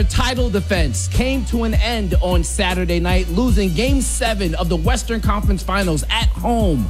Title defense came to an end on Saturday night, losing Game 7 of the Western Conference Finals at home,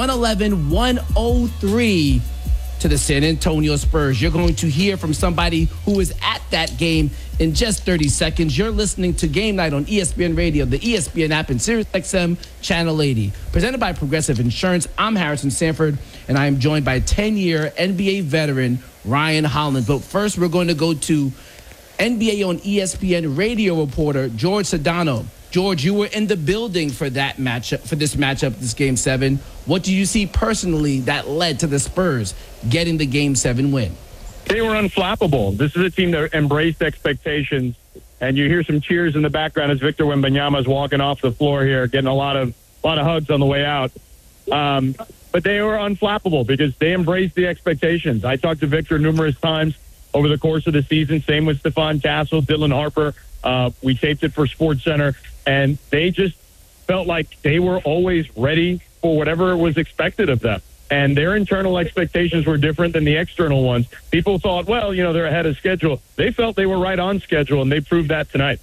111-103 to the San Antonio Spurs. You're going to hear from somebody who was at that game in just 30 seconds. You're listening to Game Night on ESPN Radio, the ESPN app, and SiriusXM Channel 80. Presented by Progressive Insurance, I'm Harrison Sanford, and I am joined by 10-year NBA veteran Ryan Hollins. But first, we're going to go to NBA on ESPN radio reporter George Sedano. George, you were in the building for that matchup, for this matchup, this Game 7. What do you see personally that led to the Spurs getting the Game 7 win? They were unflappable. This is a team that embraced expectations, and you hear some cheers in the background as Victor Wembanyama is walking off the floor here, getting a lot of hugs on the way out. But they were unflappable because they embraced the expectations. I talked to Victor numerous times over the course of the season. Same with Stephon Castle, Dylan Harper. We taped it for SportsCenter, and they just felt like they were always ready for whatever was expected of them. And their internal expectations were different than the external ones. People thought, well, they're ahead of schedule. They felt they were right on schedule, and they proved that tonight.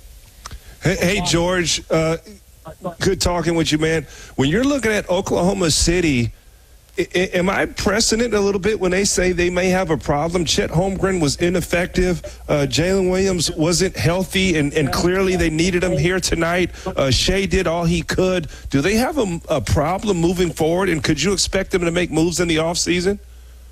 Hey George, good talking with you, man. When you're looking at Oklahoma City, am I pressing it a little bit when they say they may have a problem? Chet Holmgren was ineffective. Jalen Williams wasn't healthy, and clearly they needed him here tonight. Shea did all he could. Do they have a problem moving forward, and could you expect them to make moves in the offseason?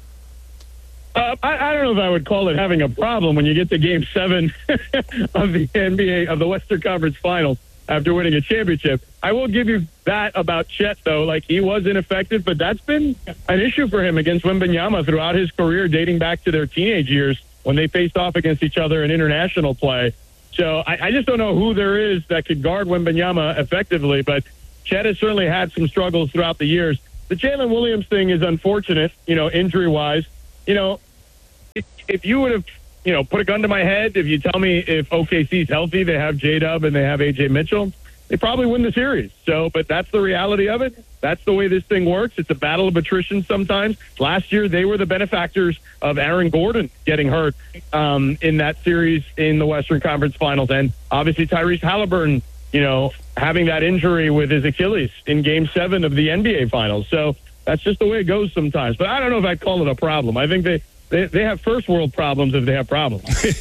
I don't know if I would call it having a problem when you get to Game 7 of the NBA, of the Western Conference Finals after winning a championship. I will give you that about Chet, though. Like, he was ineffective, but that's been an issue for him against Wembanyama throughout his career, dating back to their teenage years when they faced off against each other in international play. So I just don't know who there is that could guard Wembanyama effectively, but Chet has certainly had some struggles throughout the years. The Jalen Williams thing is unfortunate, injury-wise. If you would have, put a gun to my head, if you tell me if OKC's healthy, they have J-Dub and they have A.J. Mitchell, they probably win the series. But that's the reality of it. That's the way this thing works. It's a battle of attrition sometimes. Last year, they were the benefactors of Aaron Gordon getting hurt in that series in the Western Conference Finals. And obviously Tyrese Halliburton, having that injury with his Achilles in Game 7 of the NBA Finals. So that's just the way it goes sometimes. But I don't know if I'd call it a problem. I think they have first world problems if they have problems.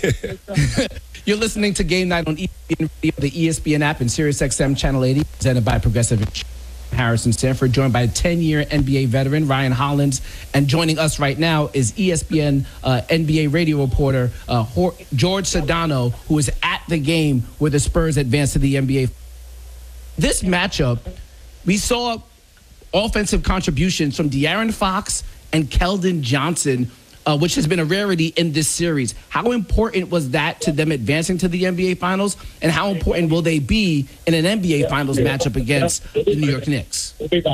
You're listening to Game Night on ESPN, the ESPN app, and SiriusXM Channel 80, presented by Progressive Insurance. Harrison Sanford, joined by 10-year NBA veteran Ryan Hollins, and joining us right now is ESPN NBA radio reporter George Sedano, who is at the game where the Spurs advanced to the NBA. This matchup, we saw offensive contributions from De'Aaron Fox and Keldon Johnson, which has been a rarity in this series. How important was that to them advancing to the NBA Finals, and how important will they be in an NBA Finals matchup against the New York Knicks?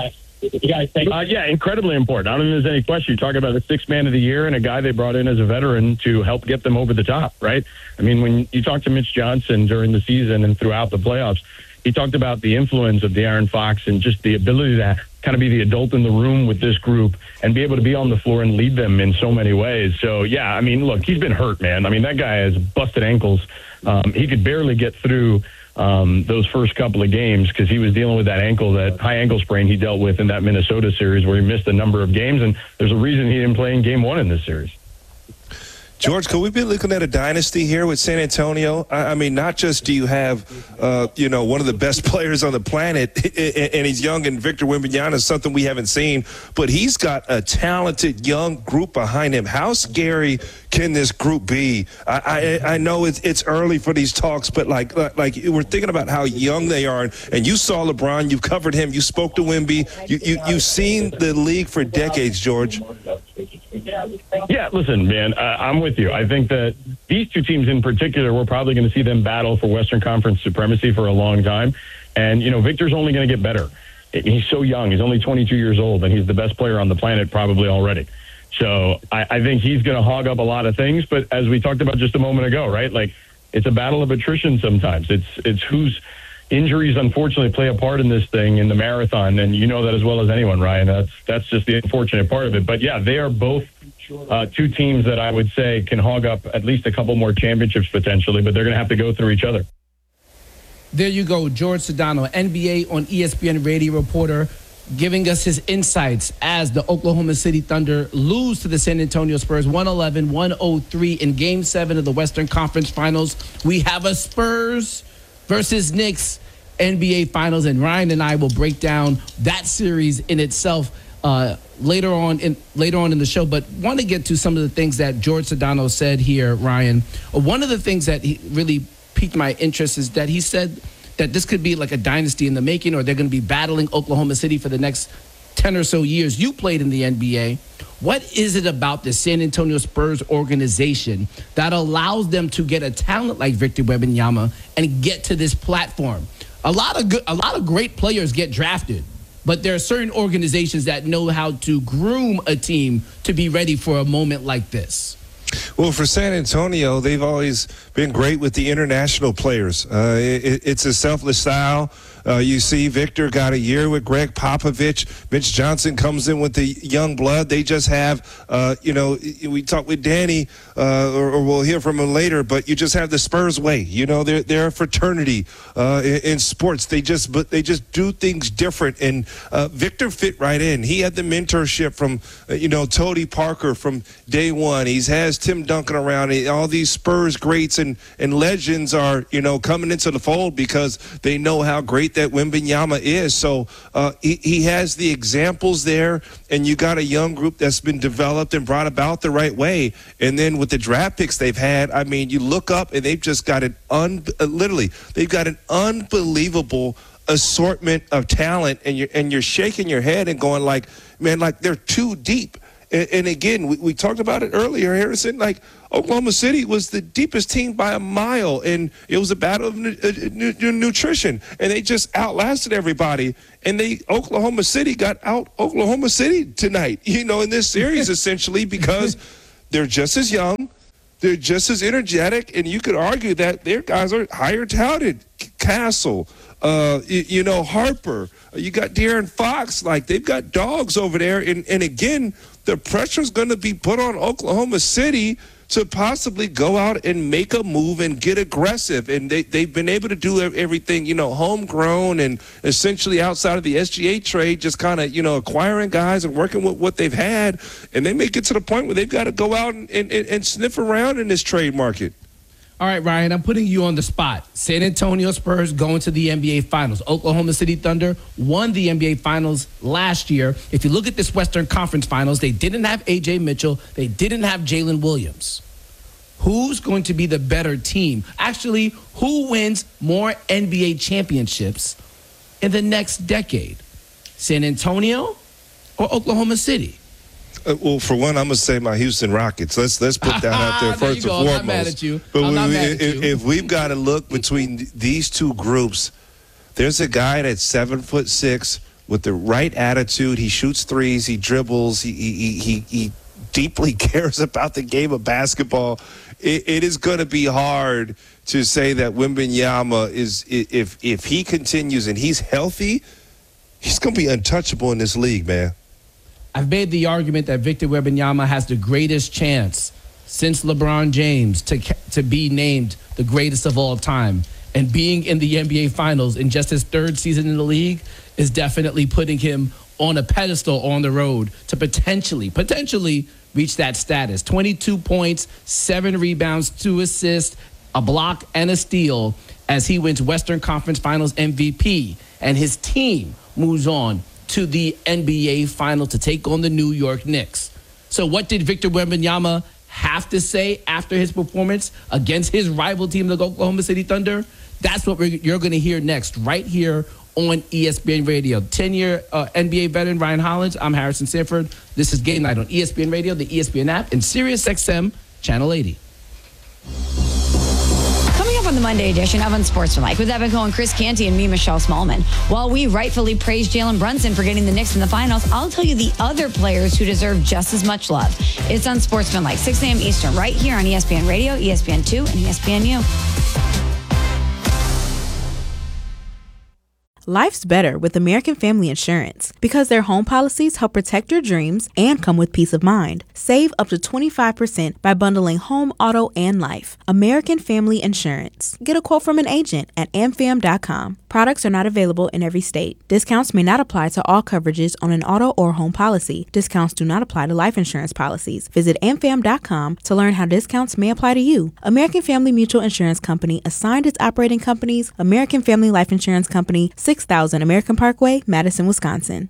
Yeah, incredibly important. I don't think there's any question. You're talking about the sixth man of the year and a guy they brought in as a veteran to help get them over the top, right? I mean, when you talk to Mitch Johnson during the season and throughout the playoffs, he talked about the influence of De'Aaron Fox and just the ability to kind of be the adult in the room with this group and be able to be on the floor and lead them in so many ways. So, yeah, I mean, look, he's been hurt, man. I mean, that guy has busted ankles. He could barely get through those first couple of games because he was dealing with that high ankle sprain he dealt with in that Minnesota series where he missed a number of games, and there's a reason he didn't play in Game 1 in this series. George, could we be looking at a dynasty here with San Antonio? I mean, not just do you have, one of the best players on the planet, and he's young, and Victor Wembanyama is something we haven't seen, but he's got a talented young group behind him. How scary can this group be? I know it's early for these talks, but like we're thinking about how young they are, and you saw LeBron, you've covered him, you spoke to Wemby, you've seen the league for decades, George. Yeah, listen, man, I'm with you. I think that these two teams in particular, we're probably going to see them battle for Western Conference supremacy for a long time. And, Victor's only going to get better. He's so young. He's only 22 years old, and he's the best player on the planet probably already. So I think he's going to hog up a lot of things. But as we talked about just a moment ago, right, like it's a battle of attrition sometimes. It's whose injuries unfortunately play a part in this thing, in the marathon, and you know that as well as anyone, Ryan. That's just the unfortunate part of it. But yeah, they are both two teams that I would say can hog up at least a couple more championships potentially, but they're going to have to go through each other. There you go, George Sedano, NBA on ESPN radio reporter, giving us his insights as the Oklahoma City Thunder lose to the San Antonio Spurs 111-103 in Game 7 of the Western Conference Finals. We have a Spurs versus Knicks NBA Finals, and Ryan and I will break down that series in itself later on in the show. But want to get to some of the things that George Sedano said here, Ryan. One of the things that he really piqued my interest is that he said that this could be like a dynasty in the making, or they're going to be battling Oklahoma City for the next 10 or so years. You played in the NBA. What is it about the San Antonio Spurs organization that allows them to get a talent like Victor Wembanyama and get to this platform? A lot of great players get drafted, but there are certain organizations that know how to groom a team to be ready for a moment like this. Well, for San Antonio, they've always been great with the international players. It's a selfless style. You see Victor got a year with Greg Popovich. Mitch Johnson comes in with the young blood. They just have, we talked with Danny, or we'll hear from him later, but you just have the Spurs way. They're a fraternity in sports. They just do things different. And Victor fit right in. He had the mentorship from, Tony Parker from day one. He has Tim Duncan around. All these Spurs greats and legends are, coming into the fold because they know how great that Wembanyama is. So he has the examples there, and you got a young group that's been developed and brought about the right way. And then with the draft picks they've had, I mean, you look up and they've just got they've got an unbelievable assortment of talent, and you're shaking your head and going like, man, like they're too deep. And again, we talked about it earlier, Harrison, like Oklahoma City was the deepest team by a mile, and it was a battle of nutrition, and they just outlasted everybody. And Oklahoma City got out Oklahoma City tonight, in this series essentially, because they're just as young, they're just as energetic, and you could argue that their guys are higher talented. Castle, Harper, you got De'Aaron Fox, like they've got dogs over there, and again, the pressure's going to be put on Oklahoma City to possibly go out and make a move and get aggressive. And they've been able to do everything, homegrown and essentially outside of the SGA trade, just kind of, acquiring guys and working with what they've had. And they may get to the point where they've got to go out and sniff around in this trade market. All right, Ryan, I'm putting you on the spot. San Antonio Spurs going to the NBA Finals. Oklahoma City Thunder won the NBA Finals last year. If you look at this Western Conference Finals, they didn't have A.J. Mitchell. They didn't have Jalen Williams. Who's going to be the better team? Actually, who wins more NBA championships in the next decade? San Antonio or Oklahoma City? Well, for one, I'm going to say my Houston Rockets. Let's put that out there first and foremost. I'm not mad at you. But if we've got to look between these two groups, there's a guy that's 7'6" with the right attitude. He shoots threes. He dribbles. He deeply cares about the game of basketball. It is going to be hard to say that Wembanyama is, if he continues and he's healthy, he's going to be untouchable in this league, man. I've made the argument that Victor Wembanyama has the greatest chance since LeBron James to be named the greatest of all time. And being in the NBA Finals in just his third season in the league is definitely putting him on a pedestal on the road to potentially reach that status. 22 points, 7 rebounds, 2 assists, a block, and a steal as he wins Western Conference Finals MVP. And his team moves on to the NBA Final to take on the New York Knicks. So what did Victor Wembanyama have to say after his performance against his rival team, the Oklahoma City Thunder? That's what you're going to hear next, right here on ESPN Radio. 10-year NBA veteran Ryan Hollins. I'm Harrison Sanford. This is Game Night on ESPN Radio, the ESPN app, and SiriusXM Channel 80. Coming up on the Monday edition of Unsportsmanlike with Evan Cohen, Chris Canty, and me, Michelle Smallman. While we rightfully praise Jalen Brunson for getting the Knicks in the finals, I'll tell you the other players who deserve just as much love. It's Unsportsmanlike, 6 a.m. Eastern, right here on ESPN Radio, ESPN2, and ESPNU. Life's better with American Family Insurance because their home policies help protect your dreams and come with peace of mind. Save up to 25% by bundling home, auto, and life. American Family Insurance. Get a quote from an agent at amfam.com. Products are not available in every state. Discounts may not apply to all coverages on an auto or home policy. Discounts do not apply to life insurance policies. Visit amfam.com to learn how discounts may apply to you. American Family Mutual Insurance Company assigned its operating companies American Family Life Insurance Company, 6000 American Parkway, Madison, Wisconsin.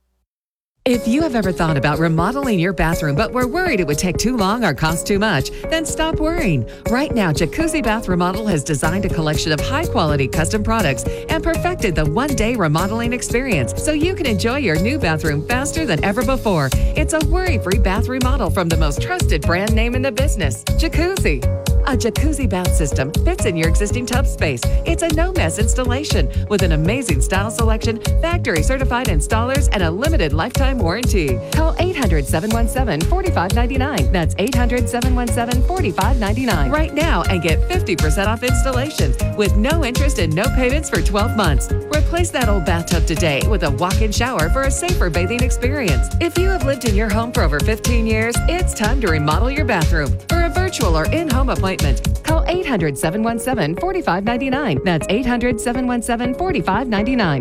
If you have ever thought about remodeling your bathroom but were worried it would take too long or cost too much, then stop worrying. Right now, Jacuzzi Bath Remodel has designed a collection of high-quality custom products and perfected the one-day remodeling experience so you can enjoy your new bathroom faster than ever before. It's a worry-free bath remodel from the most trusted brand name in the business, Jacuzzi. A jacuzzi bath system fits in your existing tub space. It's a no-mess installation with an amazing style selection, factory-certified installers, and a limited lifetime warranty. Call 800-717-4599. That's 800-717-4599 right now and get 50% off installations with no interest and no payments for 12 months. Replace that old bathtub today with a walk-in shower for a safer bathing experience. If you have lived in your home for over 15 years, it's time to remodel your bathroom. For a virtual or in-home appointment, call 800-717-4599. That's 800-717-4599.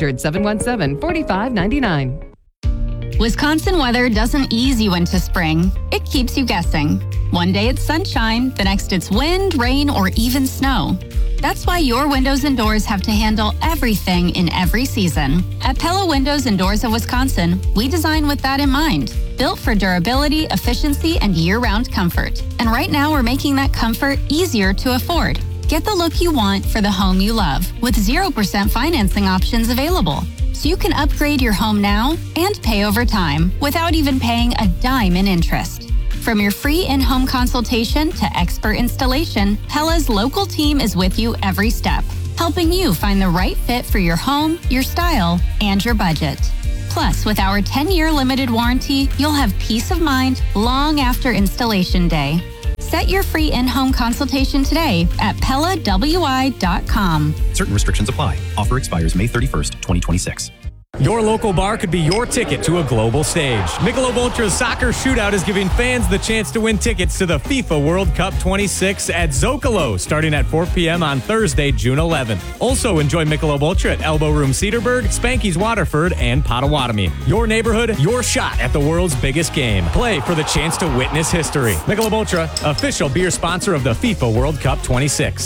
800-717-4599. Wisconsin weather doesn't ease you into spring. It keeps you guessing. One day it's sunshine, the next it's wind, rain, or even snow. That's why your windows and doors have to handle everything in every season. At Pella Windows and Doors of Wisconsin, we design with that in mind. Built for durability, efficiency, and year-round comfort. And right now, we're making that comfort easier to afford. Get the look you want for the home you love with 0% financing options available. So you can upgrade your home now and pay over time without even paying a dime in interest. From your free in-home consultation to expert installation, Pella's local team is with you every step, helping you find the right fit for your home, your style, and your budget. Plus, with our 10-year limited warranty, you'll have peace of mind long after installation day. Set your free in-home consultation today at PellaWI.com. Certain restrictions apply. Offer expires May 31st, 2026. Your local bar could be your ticket to a global stage. Michelob Ultra's Soccer Shootout is giving fans the chance to win tickets to the FIFA World Cup 26 at Zocalo, starting at 4 p.m. on Thursday, June 11th. Also enjoy Michelob Ultra at Elbow Room Cedarburg, Spanky's Waterford, and Potawatomi. Your neighborhood, your shot at the world's biggest game. Play for the chance to witness history. Michelob Ultra, official beer sponsor of the FIFA World Cup 26.